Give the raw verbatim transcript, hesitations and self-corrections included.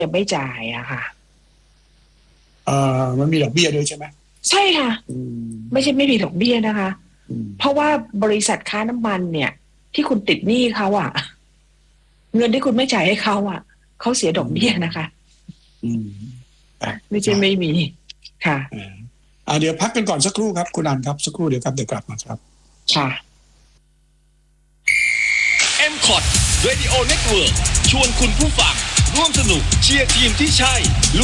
จะไม่จ่ายอะค่ะเอ่อมันมีดอกเบี้ยด้วยใช่ไหมใช่ค่ะไม่ใช่ไม่มีดอกเบี้ยนะคะเพราะว่าบริษัทค้าน้ำมันเนี่ยที่คุณติดหนี้เขาอะเงินที่คุณไม่จ่ายให้เขาอะเขาเสียดอกเบี้ยนะคะไม่ใช่ไม่มีค่ะอ่าเดี๋ยวพักกันก่อนสักครู่ครับคุณอันครับสักครู่เดี๋ยวครับเดี๋ยวกลับมาครับค่ะเอ็ม คอท Radio Network ชวนคุณผู้ฟังร่วมสนุกเชียร์ทีมที่ใช่